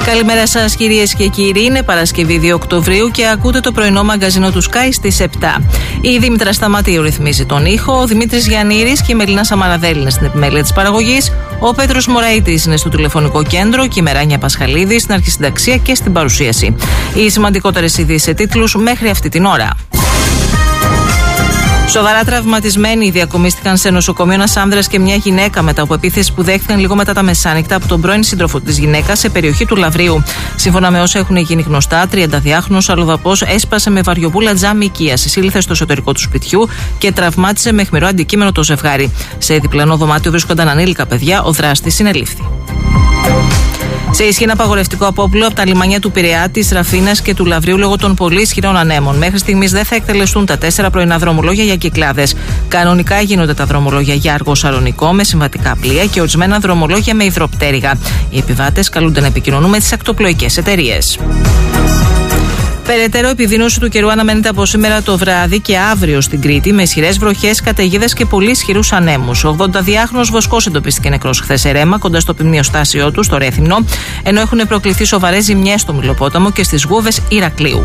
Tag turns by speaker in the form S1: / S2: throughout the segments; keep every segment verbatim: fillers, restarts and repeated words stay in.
S1: Καλημέρα σας κυρίες και κύριοι, είναι Παρασκευή δύο Οκτωβρίου και ακούτε το πρωινό μαγκαζινό του Sky στις επτά. Η Δήμητρα Σταματίου ρυθμίζει τον ήχο, ο Δημήτρης Γιαννήρης και η Μελίνα Σαμαραδέλη είναι στην επιμέλεια της παραγωγής, ο Πέτρος Μωραΐτης είναι στο τηλεφωνικό κέντρο και η Μεράνια Πασχαλίδη στην αρχισυνταξία και στην παρουσίαση. Οι σημαντικότερες ειδήσεις σε τίτλους μέχρι αυτή την ώρα. Σοβαρά τραυματισμένοι διακομίστηκαν σε νοσοκομείο ένας άνδρας και μια γυναίκα μετά από επίθεση που δέχτηκαν λίγο μετά τα μεσάνυχτα από τον πρώην σύντροφο της γυναίκας σε περιοχή του Λαβρίου. Σύμφωνα με όσα έχουν γίνει γνωστά, τριαντάδιάχρονος αλλοδαπός έσπασε με βαριοπούλα τζάμι οικίας, εισήλθε στο εσωτερικό του σπιτιού και τραυμάτισε με αιχμηρό αντικείμενο το ζευγάρι. Σε διπλανό δωμάτιο βρίσκονταν ανήλικα παιδιά, ο δράστης συνελήφθη. Σε ισχύ ένα απαγορευτικό απόπλου από τα λιμάνια του Πειραιά, της Ραφίνας και του Λαβρίου λόγω των πολύ ισχυρών ανέμων. Μέχρι στιγμής δεν θα εκτελεστούν τα τέσσερα πρωινά δρομολόγια για Κυκλάδες. Κανονικά γίνονται τα δρομολόγια για Άργο Σαλονικό με συμβατικά πλοία και ορισμένα δρομολόγια με υδροπτέρυγα. Οι επιβάτες καλούνται να επικοινωνούν με τις ακτοπλοϊκές εταιρείες. Περαιτέρω επιδείνωση του καιρού αναμένεται από σήμερα το βράδυ και αύριο στην Κρήτη με ισχυρές βροχές, καταιγίδες και πολύ ισχυρούς ανέμους. Ο ογδονταδιάχρονος βοσκός εντοπίστηκε νεκρός χθες σε Ρέμα, κοντά στο ποιμνιοστάσιό του, στο Ρέθυμνο, ενώ έχουν προκληθεί σοβαρές ζημιές στο Μιλοπόταμο και στις Γούβες Ηρακλείου.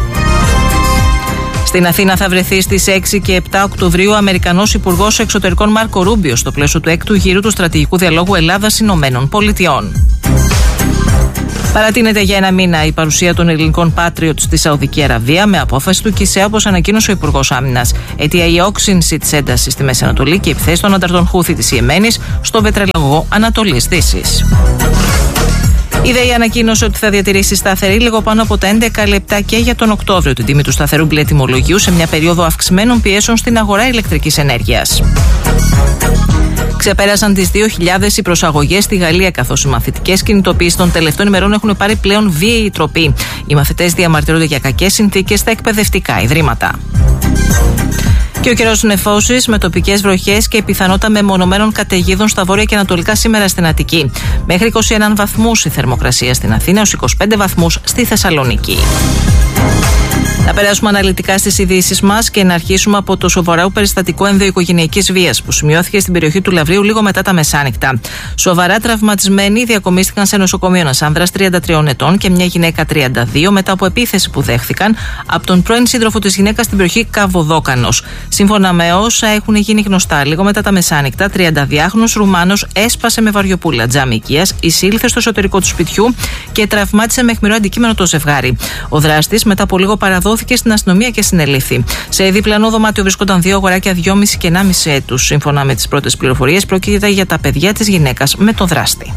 S1: Στην Αθήνα θα βρεθεί στις έξι και επτά Οκτωβρίου ο Αμερικανός Υπουργός Εξωτερικών Μάρκο Ρούμπιο στο πλαίσιο του έκτου γύρου του στρατηγικού διαλόγου Ελλάδα-Ηνωμένων Πολιτειών. Παρατείνεται για ένα μήνα η παρουσία των ελληνικών Patriot στη Σαουδική Αραβία με απόφαση του ΚΙΣΕΑ, όπως ανακοίνωσε ο Υπουργός Άμυνας. Αιτία η όξυνση της έντασης στη Μέση Ανατολή και η επιθέση των ανταρτών Χούθη της Ιεμένης στο πετρελαγωγό Ανατολής Δύσης. Η ΔΕΗ ανακοίνωσε ότι θα διατηρήσει σταθερή λίγο πάνω από τα έντεκα λεπτά και για τον Οκτώβριο την τιμή του σταθερού μπλε τιμολογίου σε μια περίοδο αυξημένων πιέσεων στην αγορά ηλεκτρικής ενέργειας. Ξεπέρασαν τις δύο χιλιάδες οι προσαγωγές στη Γαλλία, καθώς οι μαθητικές κινητοποιήσεις των τελευταίων ημερών έχουν πάρει πλέον βίαιη τροπή. Οι μαθητές διαμαρτυρούνται για κακές συνθήκες στα εκπαιδευτικά ιδρύματα. Και ο καιρός νεφώσεις με τοπικές βροχές και πιθανότητα μεμονωμένων καταιγίδων στα βόρεια και ανατολικά σήμερα στην Αττική. Μέχρι είκοσι ένα βαθμούς η θερμοκρασία στην Αθήνα, ως είκοσι πέντε βαθμούς στη Θεσσαλονίκη. Να περάσουμε αναλυτικά στις ειδήσεις μας και να αρχίσουμε από το σοβαρό περιστατικό ενδοοικογενειακής βίας που σημειώθηκε στην περιοχή του Λαβρίου λίγο μετά τα μεσάνυχτα. Σοβαρά τραυματισμένοι διακομίστηκαν σε νοσοκομείο ένας άνδρας τριάντα τριών ετών και μια γυναίκα τριάντα δύο μετά από επίθεση που δέχθηκαν από τον πρώην σύντροφο της γυναίκας στην περιοχή Καβοδόκανος. Σύμφωνα με όσα έχουν γίνει γνωστά, λίγο μετά τα μεσάνυχτα, τριαντάδιάχρονος Ρουμάνος έσπασε με βαριοπούλα τζάμι οικίας, εισήλθε στο εσωτερικό του σπιτιού και τραυμάτισε με αιχμηρό αντικείμενο το ζευγάρι. Ο δράστης μετά από λίγο παραδόθηκε στην αστυνομία και συνελήφθη. Σε διπλανό δωμάτιο βρίσκονταν δύο αγοράκια δυόμισι και ενάμισι έτους. Σύμφωνα με τις πρώτες πληροφορίες, πρόκειται για τα παιδιά της γυναίκας με τον δράστη.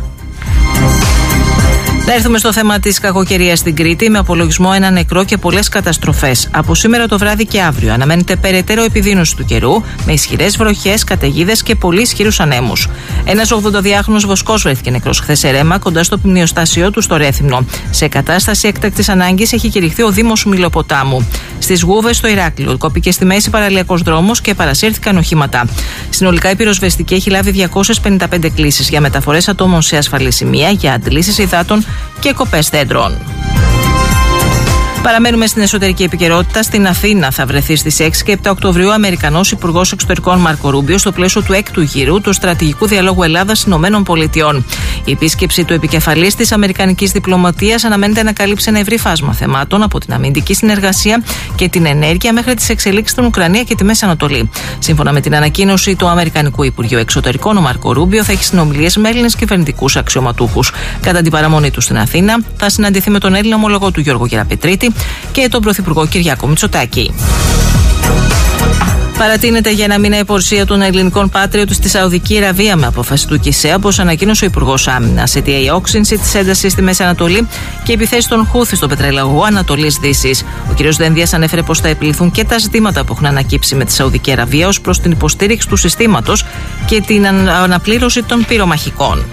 S1: Να έρθουμε στο θέμα της κακοκαιρίας στην Κρήτη, με απολογισμό ένα νεκρό και πολλές καταστροφές. Από σήμερα το βράδυ και αύριο αναμένεται περαιτέρω επιδείνωση του καιρού, με ισχυρές βροχές, καταιγίδες και πολύ ισχυρούς ανέμους. Ένας ογδονταδιάχρονος βοσκός βρέθηκε νεκρός χθες σε Ρέμα, κοντά στο ποιμνιοστάσιό του στο Ρέθυμνο. Σε κατάσταση έκτακτης ανάγκης έχει κηρυχθεί ο Δήμος Μιλοποτάμου. Στις Γούβες στο Ηράκλειο κόπηκε στη μέση παραλιακός δρόμος και παρασύρθηκαν οχήματα. Συνολικά η πυροσβεστική έχει λάβει διακόσιες πενήντα πέντε κλήσεις για μεταφορές ατόμων σε ασφαλή σημεία, για αντλήσεις υδάτων και κοπές δέντρων. Παραμένουμε στην εσωτερική επικαιρότητα. Στην Αθήνα θα βρεθεί στις έξι και επτά Οκτωβρίου ο Αμερικανός Υπουργός Εξωτερικών Μάρκο Ρούμπιο στο πλαίσιο του έκτου γύρου του στρατηγικού διαλόγου Ελλάδα-Ηνωμένων Πολιτειών. Η επίσκεψη του επικεφαλής της Αμερικανικής διπλωματίας αναμένεται να καλύψει ένα ευρύ φάσμα θεμάτων, από την αμυντική συνεργασία και την ενέργεια μέχρι τις εξελίξεις στην Ουκρανία και τη Μέση Ανατολή. Σύμφωνα με την ανακοίνωση του Αμερικανικού Υπουργείου Εξωτερικών, ο Μάρκο Ρούμπιο θα έχει συνομιλίες με Έλληνες κυβερνητικούς αξιωματούχους. Κατά την παραμονή του στην Αθήνα, θα συναντηθεί με τον Έλληνα ομολογό του Γιώργο Γεραπετρίτη και τον Πρωθυπουργό Κυριάκο Μητσοτάκη. Παρατείνεται για ένα μήνα η πορσία των ελληνικών Patriot στη Σαουδική Αραβία με απόφαση του ΚΙΣΕΑ, όπως ανακοίνωσε ο Υπουργός Άμυνας. Αιτία η όξυνση της έντασης στη Μέση Ανατολή και η επιθέση των Χούθη στο πετρελαγωγό Ανατολής Δύσης. Ο κ. Δένδιας ανέφερε πως θα επιληθούν και τα ζητήματα που έχουν ανακύψει με τη Σαουδική Αραβία ως προς την υποστήριξη του συστήματος και την αναπλήρωση των πυρομαχικών.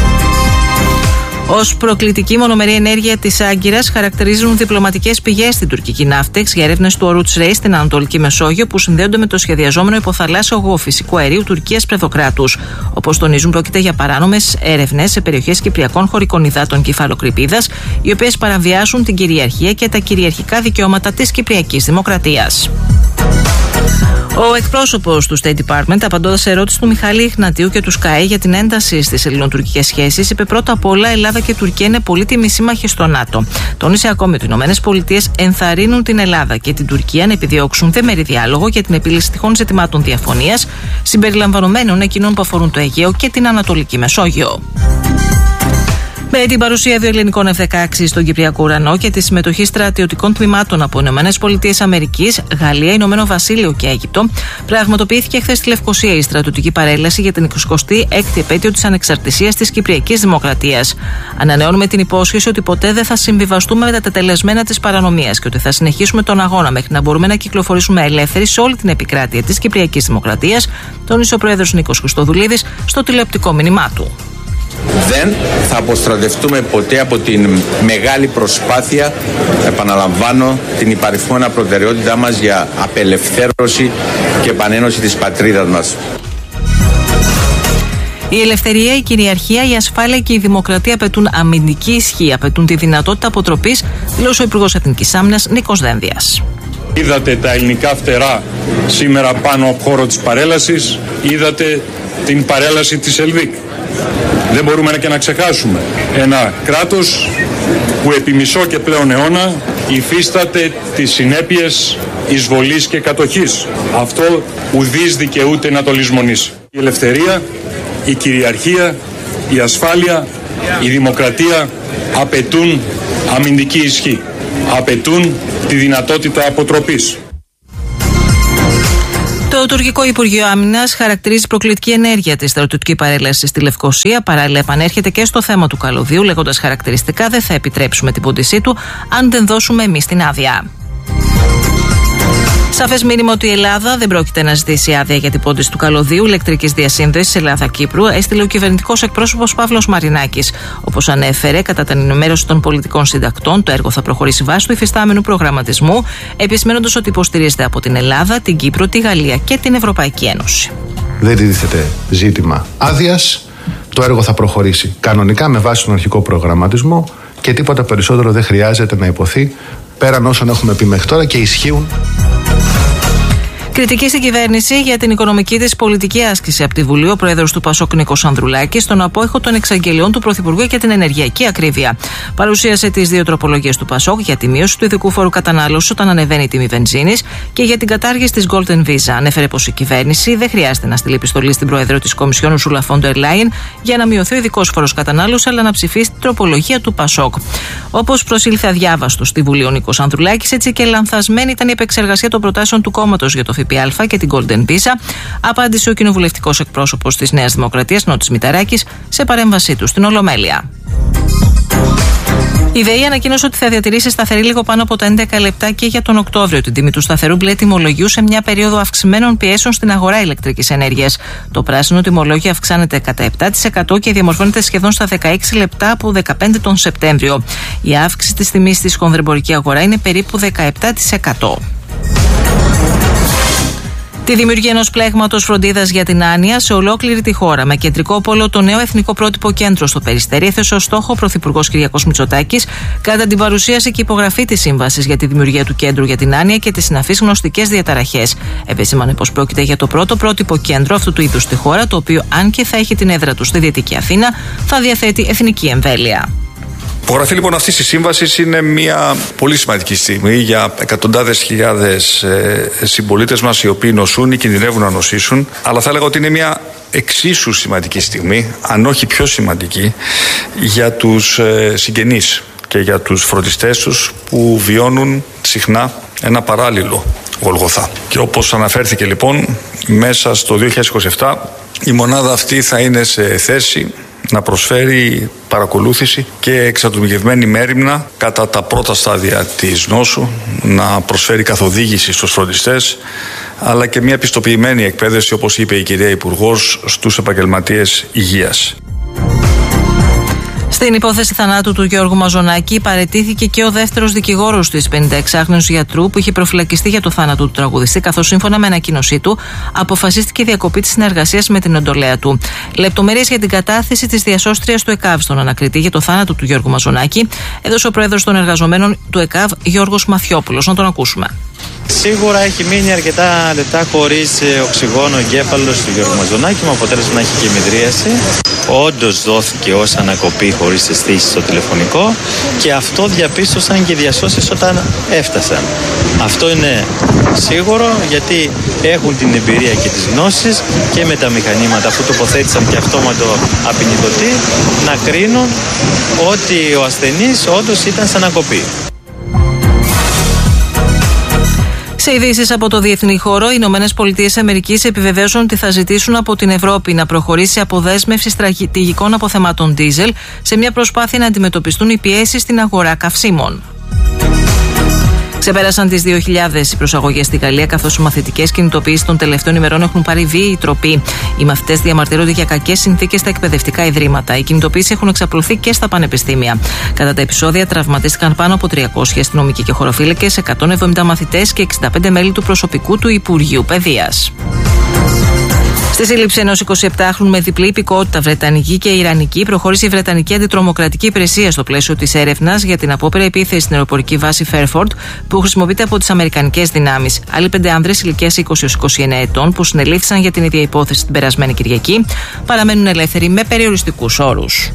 S1: Ως προκλητική μονομερή ενέργεια της Άγκυρας χαρακτηρίζουν διπλωματικές πηγές στην τουρκική Ναύτεξ για έρευνες του ορού Ρέι στην Ανατολική Μεσόγειο που συνδέονται με το σχεδιαζόμενο υποθαλάσσιο αγωγό φυσικού αερίου Τουρκίας Πρεδοκράτους. Όπως τονίζουν, πρόκειται για παράνομες έρευνες σε περιοχές κυπριακών χωρικών υδάτων και υφαλοκρηπίδας, οι οποίες παραβιάσουν την κυριαρχία και τα κυριαρχικά δικαιώματα της Κυπριακής Δημοκρατίας. Ο εκπρόσωπος του State Department, απαντώντας σε ερώτηση του Μιχάλη Ιχνατίου και του ΣΚΑΕ για την ένταση στις ελληνοτουρκικές σχέσεις, είπε πρώτα απ' όλα: Ελλάδα και Τουρκία είναι πολύτιμοι σύμμαχοι στο ΝΑΤΟ. Τόνισε ακόμη ότι οι ΗΠΑ ενθαρρύνουν την Ελλάδα και την Τουρκία να επιδιώξουν δεμερή διάλογο για την επίλυση τυχόν ζητημάτων διαφωνίας, συμπεριλαμβανομένων εκείνων που αφορούν το Αιγαίο και την Ανατολική Μεσόγειο. Με την παρουσία δύο ελληνικών εφ δεκαέξι στον Κυπριακό ουρανό και τη συμμετοχή στρατιωτικών τμήματων από ΗΠΑ, Γαλλία, Ηνωμένο Βασίλειο και Αίγυπτο, πραγματοποιήθηκε χθες στη Λευκοσία η στρατιωτική παρέλαση για την εικοστή έκτη επέτειο της ανεξαρτησίας της Κυπριακής Δημοκρατίας. Ανανεώνουμε την υπόσχεση ότι ποτέ δεν θα συμβιβαστούμε με τα τετελεσμένα της παρανομίας και ότι θα συνεχίσουμε τον αγώνα μέχρι να μπορούμε να κυκλοφορήσουμε ελεύθεροι σε όλη την επικράτεια της Κυπριακής Δημοκρατίας, τόνισε ο Πρόεδρος Νίκος Χριστοδουλίδης στο τηλεοπτικό μήνυμά του.
S2: Δεν θα αποστρατευτούμε ποτέ από την μεγάλη προσπάθεια, επαναλαμβάνω, την υπαριθμόνα προτεραιότητά μας για απελευθέρωση και επανένωση της πατρίδας μας.
S1: Η ελευθερία, η κυριαρχία, η ασφάλεια και η δημοκρατία απαιτούν αμυντική ισχύ, απαιτούν τη δυνατότητα αποτροπής, δήλωσε ο Υπουργός Εθνικής Άμυνας Νίκος Δένδιας.
S3: Είδατε τα ελληνικά φτερά σήμερα πάνω από χώρο της παρέλασης, είδατε την παρέλαση της Ελβίκ. Δεν μπορούμε και να ξεχάσουμε ένα κράτος που επί μισό και πλέον αιώνα υφίσταται τις συνέπειες εισβολής και κατοχής. Αυτό ουδής δικαιούται να το λησμονήσει. Η ελευθερία, η κυριαρχία, η ασφάλεια, η δημοκρατία απαιτούν αμυντική ισχύ. Απαιτούν τη δυνατότητα αποτροπής.
S1: Το τουρκικό Υπουργείο Άμυνας χαρακτηρίζει προκλητική ενέργεια τη στρατιωτική παρέλαση στη Λευκοσία. Παράλληλα, επανέρχεται και στο θέμα του καλωδίου, λέγοντας χαρακτηριστικά: δεν θα επιτρέψουμε την πόντισή του αν δεν δώσουμε εμείς την άδεια. Σαφές μήνυμα ότι η Ελλάδα δεν πρόκειται να ζητήσει άδεια για την πόντιση του καλωδίου ηλεκτρικής διασύνδεσης Ελλάδα-Κύπρου, έστειλε ο κυβερνητικός εκπρόσωπος Παύλος Μαρινάκης. Όπως ανέφερε, κατά την ενημέρωση των πολιτικών συντακτών, το έργο θα προχωρήσει βάσει του υφιστάμενου προγραμματισμού, επισημένοντας ότι υποστηρίζεται από την Ελλάδα, την Κύπρο, τη Γαλλία και την Ευρωπαϊκή Ένωση.
S4: Δεν τίθεται ζήτημα άδειας. Το έργο θα προχωρήσει κανονικά με βάση τον αρχικό προγραμματισμό και τίποτα περισσότερο δεν χρειάζεται να υποθεί πέραν όσων έχουμε πει μέχρι τώρα και ισχύουν.
S1: Κριτική στην κυβέρνηση για την οικονομική της πολιτική άσκηση από τη Βουλή, ο πρόεδρος του Πασόκ Νίκος Ανδρουλάκης, στον απόϊχο των εξαγγελιών του Πρωθυπουργού για την ενεργειακή ακρίβεια. Παρουσίασε τις δύο τροπολογίες του Πασόκ για τη μείωση του ειδικού φόρου κατανάλωσης όταν ανεβαίνει η τιμή βενζίνης και για την κατάργηση της Golden Visa. Ανέφερε πως η κυβέρνηση δεν χρειάζεται να στείλει επιστολή στην Πρόεδρο της Κομισιόν Ursula von der Leyen για να μειωθεί ο ειδικός φόρος κατανάλωσης, αλλά να ψηφίσει την τροπολογία του Πασόκ. Όπως προσήλθε αδιάβαστο στη Βουλή ο Νίκος Ανδρουλάκης, έτσι και λανθασμένη ήταν η επεξεργασία των προτάσεων του κόμματος για το ΦΠΑ και την Golden Visa, απάντησε ο κοινοβουλευτικός εκπρόσωπος της Νέας Δημοκρατίας Νότης Μηταράκης σε παρέμβασή του στην Ολομέλεια. Η ΔΕΗ ανακοίνωσε ότι θα διατηρήσει σταθερή λίγο πάνω από τα έντεκα λεπτά και για τον Οκτώβριο την τιμή του σταθερού μπλε τιμολογίου σε μια περίοδο αυξημένων πιέσεων στην αγορά ηλεκτρικής ενέργειας. Το πράσινο τιμολόγιο αυξάνεται κατά επτά τοις εκατό και διαμορφώνεται σχεδόν στα δεκαέξι λεπτά από δεκαπέντε τον Σεπτέμβριο. Η αύξηση της τιμής στη χονδρεμπορική αγορά είναι περίπου δεκαεπτά τοις εκατό. Τη δημιουργία ενός πλέγματος φροντίδας για την άνοια σε ολόκληρη τη χώρα, με κεντρικό πόλο το νέο Εθνικό Πρότυπο Κέντρο στο Περιστέρι, έθεσε ως στόχο ο Πρωθυπουργός Κυριάκος Μητσοτάκης κατά την παρουσίαση και υπογραφή της σύμβασης για τη δημιουργία του κέντρου για την άνοια και τις συναφείς γνωστικές διαταραχές. Επεσήμανε πως πρόκειται για το πρώτο πρότυπο κέντρο αυτού του είδους στη χώρα, το οποίο, αν και θα έχει την έδρα του στη Δυτική Αθήνα, θα διαθέτει εθνική εμβέλεια.
S5: Η υπογραφή λοιπόν αυτής της σύμβασης είναι μια πολύ σημαντική στιγμή για εκατοντάδες χιλιάδες ε, συμπολίτες μας οι οποίοι νοσούν ή κινδυνεύουν να νοσήσουν, αλλά θα έλεγα ότι είναι μια εξίσου σημαντική στιγμή, αν όχι πιο σημαντική, για τους ε, συγγενείς και για τους φροντιστές τους που βιώνουν συχνά ένα παράλληλο Γολγοθά. Και όπως αναφέρθηκε λοιπόν, μέσα στο δύο χιλιάδες είκοσι επτά η μονάδα αυτή θα είναι σε θέση να προσφέρει παρακολούθηση και εξατομικευμένη μέριμνα κατά τα πρώτα στάδια της νόσου, να προσφέρει καθοδήγηση στους φροντιστές, αλλά και μια πιστοποιημένη εκπαίδευση, όπως είπε η κυρία Υπουργός, στους επαγγελματίες υγείας.
S1: Στην υπόθεση θανάτου του Γιώργου Μαζονάκη παραιτήθηκε και ο δεύτερος δικηγόρος του πενηνταεξάχρονου γιατρού που είχε προφυλακιστεί για το θάνατο του τραγουδιστή, καθώς σύμφωνα με ανακοίνωσή του αποφασίστηκε η διακοπή της συνεργασίας με την οντολέα του. Λεπτομέρειες για την κατάθεση της διασώστριας του ΕΚΑΒ στον ανακριτή για το θάνατο του Γιώργου Μαζονάκη έδωσε ο πρόεδρος των εργαζομένων του ΕΚΑΒ Γιώργος Μαθιόπουλος. Να τον ακούσουμε.
S6: Σίγουρα έχει μείνει αρκετά λεπτά χωρίς οξυγόνο ο εγκέφαλος του Γιώργου Μαζονάκη, με αποτέλεσμα να έχει και ημιδρίαση. Όντως δόθηκε ως ανακοπή χωρίς αισθήσεις στο τηλεφωνικό και αυτό διαπίστωσαν και οι διασώσεις όταν έφτασαν. Αυτό είναι σίγουρο γιατί έχουν την εμπειρία και τις γνώσεις και με τα μηχανήματα, αφού τοποθέτησαν και αυτόματο απεινιδωτή, να κρίνουν ότι ο ασθενής όντως ήταν σε ανακοπή.
S1: Σε ειδήσεις από το διεθνή χώρο, οι Ηνωμένες Πολιτείες Αμερικής επιβεβαίωσαν ότι θα ζητήσουν από την Ευρώπη να προχωρήσει αποδέσμευση στρατηγικών αποθεμάτων ντίζελ σε μια προσπάθεια να αντιμετωπιστούν οι πιέσεις στην αγορά καυσίμων. Ξεπέρασαν τις δύο χιλιάδες οι προσαγωγές στη Γαλλία, καθώς οι μαθητικές κινητοποιήσεις των τελευταίων ημερών έχουν πάρει βίαιη τροπή. Οι μαθητές διαμαρτύρονται για κακές συνθήκες στα εκπαιδευτικά ιδρύματα. Οι κινητοποιήσεις έχουν εξαπλωθεί και στα πανεπιστήμια. Κατά τα επεισόδια τραυματίστηκαν πάνω από τριακόσιοι αστυνομικοί και χωροφύλακες, εκατόν εβδομήντα μαθητές και εξήντα πέντε μέλη του προσωπικού του Υπουργείου Παιδείας. Στη σύλληψη ενός εικοσιεπτάχρονου με διπλή υπηκότητα, βρετανική και ιρανική, προχώρησε η Βρετανική Αντιτρομοκρατική Υπηρεσία στο πλαίσιο της έρευνας για την απόπειρα επίθεση στην αεροπορική βάση Fairford, που χρησιμοποιείται από τις αμερικανικές δυνάμεις. Άλλοι πέντε άνδρες ηλικίας είκοσι έως είκοσι εννέα ετών, που συνελήφθησαν για την ίδια υπόθεση την περασμένη Κυριακή, παραμένουν ελεύθεροι με περιοριστικούς όρους.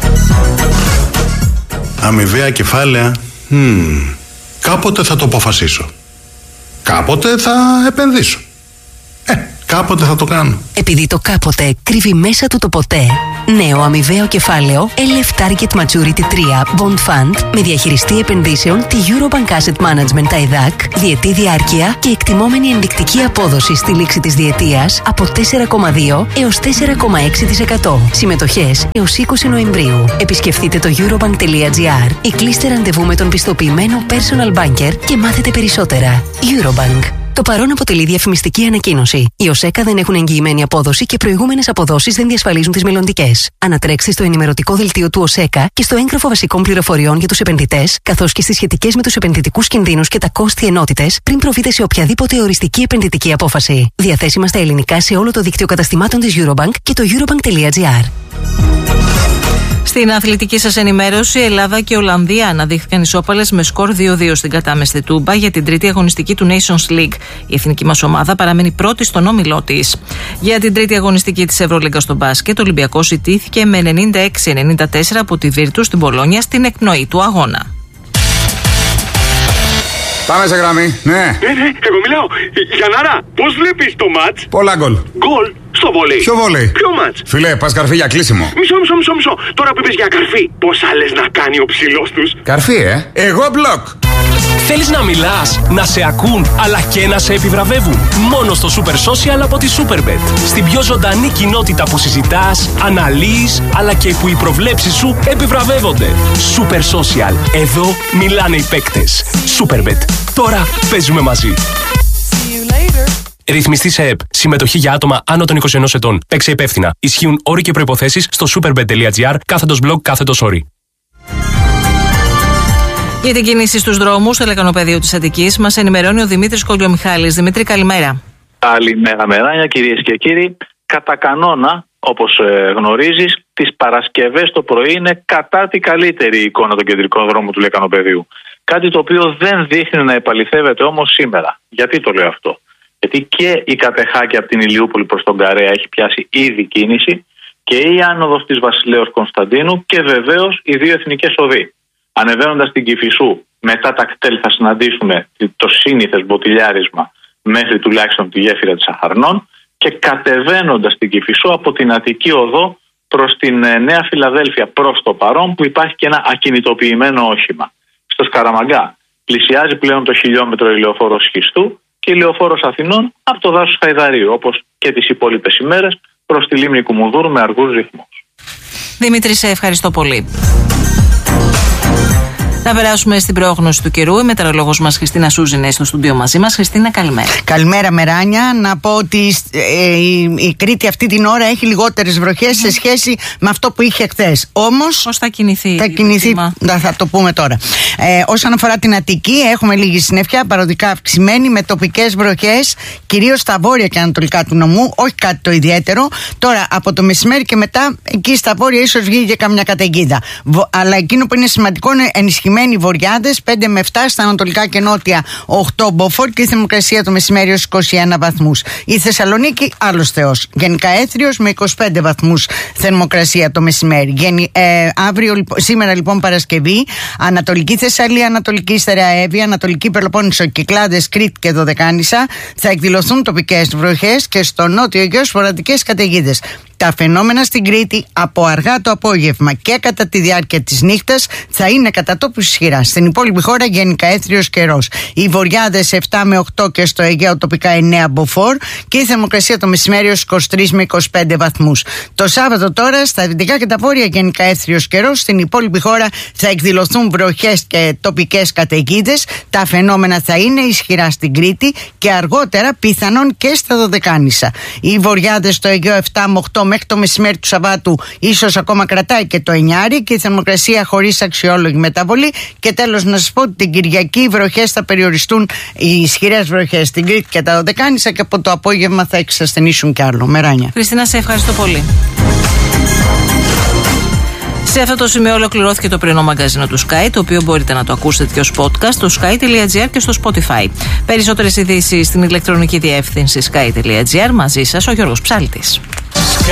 S7: Αμοιβαία κεφάλαια. Hmm. Κάποτε θα το αποφασίσω. Κάποτε θα επενδύσω. Ε, κάποτε θα το κάνω.
S8: Επειδή το κάποτε κρύβει μέσα του το ποτέ. Νέο αμοιβαίο κεφάλαιο ελ εφ Target Maturity τρία Bond Fund με διαχειριστή επενδύσεων τη Eurobank Asset Management τα ΕΔΑΚ, διετή διάρκεια και εκτιμόμενη ενδεικτική απόδοση στη λήξη της διετίας από τέσσερα κόμμα δύο έως τέσσερα κόμμα έξι τοις εκατό. Συμμετοχές έως είκοσι Νοεμβρίου. Επισκεφτείτε το eurobank.gr ή κλείστε ραντεβού με τον πιστοποιημένο personal banker και μάθετε περισσότερα. Eurobank. Το παρόν αποτελεί διαφημιστική ανακοίνωση. Οι ΟΣΕΚΑ δεν έχουν εγγυημένη απόδοση και προηγούμενες αποδόσεις δεν διασφαλίζουν τις μελλοντικές. Ανατρέξτε στο ενημερωτικό δελτίο του ΟΣΕΚΑ και στο έγγραφο βασικών πληροφοριών για τους επενδυτές, καθώς και στις σχετικές με τους επενδυτικούς κινδύνους και τα κόστη ενότητες, πριν προβείτε σε οποιαδήποτε οριστική επενδυτική απόφαση. Διαθέσιμα στα ελληνικά σε όλο το δίκτυο καταστημάτων της Eurobank και το eurobank.gr.
S1: Στην αθλητική σας ενημέρωση, Ελλάδα και Ολλανδία αναδείχθηκαν ισόπαλες με σκορ δύο δύο στην κατάμεστη Τούμπα για την τρίτη αγωνιστική του Nations League. Η εθνική μας ομάδα παραμένει πρώτη στον όμιλό της. Για την τρίτη αγωνιστική της Ευρωλίγκα στο μπάσκετ, ο Ολυμπιακός ιτήθηκε με ενενήντα έξι ενενήντα τέσσερα από τη Βίρτους στην Πολόνια στην εκπνοή του αγώνα.
S9: Πάμε σε γραμμή, ναι.
S10: Ναι, ναι, εγώ μιλάω. Γιαννάρα, πώς βλέπεις το μάτς?
S9: Πολλά γκολ.
S10: Γκολ στο βόλεϊ.
S9: Ποιο βόλεϊ?
S10: Ποιο μάτς?
S9: Φιλέ, πας καρφί για κλείσιμο.
S10: Μισό, μισό, μισό, μισό. Τώρα που είπες για καρφί, πόσα λες να κάνει ο ψηλός τους?
S9: Καρφί, ε. Εγώ μπλοκ.
S11: Θέλεις να μιλάς, να σε ακούν, αλλά και να σε επιβραβεύουν? Μόνο στο Super Social από τη Superbet. Στην πιο ζωντανή κοινότητα που συζητάς, αναλύεις, αλλά και που οι προβλέψεις σου επιβραβεύονται. Super Social. Εδώ μιλάνε οι παίκτες. Superbet. Τώρα παίζουμε μαζί. Ρυθμιστή σε ΕΠ. Συμμετοχή για άτομα άνω των είκοσι ενός ετών. Παίξε υπεύθυνα. Ισχύουν όροι και προϋποθέσεις στο superbet.gr κάθετος blog κάθετος όροι.
S1: Για την κίνηση στους δρόμους στο λεκανοπεδίο της Αττικής μας ενημερώνει ο Δημήτρης Κολιομιχάλης. Δημήτρη, καλημέρα.
S12: Καλημέρα, Μεράνια, κυρίες και κύριοι. Κατά κανόνα, όπως ε, γνωρίζεις, τις Παρασκευές το πρωί είναι κατά τη καλύτερη εικόνα των κεντρικών δρόμων του λεκανοπεδίου. Κάτι το οποίο δεν δείχνει να επαληθεύεται όμως σήμερα. Γιατί το λέω αυτό? Γιατί και η Κατεχάκη από την Ηλιούπολη προς τον Καρέα έχει πιάσει ήδη κίνηση και η άνοδος της Βασιλέως Κωνσταντίνου και βεβαίως οι δύο εθνικές οδοί. Ανεβαίνοντας την Κηφισού, μετά τα κτέλ θα συναντήσουμε το σύνηθες μποτιλιάρισμα μέχρι τουλάχιστον τη γέφυρα της Αχαρνών και κατεβαίνοντας την Κηφισού από την Αττική Οδό προς την Νέα Φιλαδέλφια προς το παρόν, που υπάρχει και ένα ακινητοποιημένο όχημα. Στο Σκαραμαγκά πλησιάζει πλέον το χιλιόμετρο ηλιοφόρος Σχιστού και ηλιοφόρος Αθηνών από το δάσος Χαϊδαρίου, όπως και τις υπόλοιπες ημέρες, προς τη λίμνη Κουμουνδούρου με αργούς ρυθμούς.
S1: Δημήτρη, σε ευχαριστώ πολύ. Να περάσουμε στην πρόγνωση του καιρού. Η μετεωρολόγος μας Χριστίνα Σούζη είναι στο στούντιο μαζί μας. Χριστίνα, καλημέρα.
S13: Καλημέρα, Μεράνια. Να πω ότι ε, η, η Κρήτη αυτή την ώρα έχει λιγότερες βροχές mm. σε σχέση με αυτό που είχε χθες. Όμως.
S1: Πώς θα κινηθεί?
S13: Θα κινηθεί. Θα, θα το πούμε τώρα. Ε, όσον αφορά την Αττική, έχουμε λίγη συννεφιά, παροδικά αυξημένη, με τοπικές βροχές, κυρίως στα βόρεια και ανατολικά του νομού. Όχι κάτι το ιδιαίτερο. Τώρα, από το μεσημέρι και μετά, εκεί στα βόρεια ίσως βγει και καμιά καταιγίδα. Αλλά εκείνο που είναι σημαντικό είναι ενισχυμένη Αυξημένοι βορειάδες, πέντε με επτά στα ανατολικά και νότια, οκτώ μποφόρ και η θερμοκρασία το μεσημέρι ως είκοσι ένα βαθμούς. Η Θεσσαλονίκη, άλλος θεός. Γενικά έθριος με είκοσι πέντε βαθμούς θερμοκρασία το μεσημέρι. Γεν, ε, αύριο, σήμερα λοιπόν Παρασκευή, Ανατολική Θεσσαλία, Ανατολική Στερεά Εύβοια, Ανατολική Πελοπόννησο, Κυκλάδες, Κρήτη και Δωδεκάνησα θα εκδηλωθούν τοπικές βροχές και στο νότιο Αιγαίο σποραδικές καταιγίδες. Τα φαινόμενα στην Κρήτη από αργά το απόγευμα και κατά τη διάρκεια της νύχτας θα είναι κατά τόπους ισχυρά. Στην υπόλοιπη χώρα γενικά έθριος καιρός. Οι βορειάδες επτά με οκτώ και στο Αιγαίο τοπικά εννέα μποφόρ και η θερμοκρασία το μεσημέρι ως είκοσι τρεις με είκοσι πέντε βαθμούς. Το Σάββατο τώρα στα δυτικά και τα βόρεια γενικά έθριος καιρός. Στην υπόλοιπη χώρα θα εκδηλωθούν βροχές και τοπικές καταιγίδες. Τα φαινόμενα θα είναι ισχυρά στην Κρήτη και αργότερα πιθανόν και στα Δωδεκάνησα. Οι βορειάδες στο Αιγαίο επτά με οκτώ μέχρι το μεσημέρι του Σαββάτου ίσως ακόμα κρατάει και το εννιάρι και η θερμοκρασία χωρίς αξιόλογη μεταβολή. Και τέλος να σας πω ότι την Κυριακή οι βροχές θα περιοριστούν, οι ισχυρές βροχές στην Κρήτη και τα Δωδεκάνησα, και από το απόγευμα θα εξασθενήσουν κι άλλο. Μεράνια.
S1: Χριστίνα, σε ευχαριστώ πολύ. Σε αυτό το σημείο ολοκληρώθηκε το πρωινό μαγκαζίνο του Sky, το οποίο μπορείτε να το ακούσετε και ως podcast στο sky τελεία gr και στο Spotify. Περισσότερες ειδήσεις στην ηλεκτρονική διεύθυνση sky τελεία gr. Μαζί σας ο Γιώργος Ψάλτης.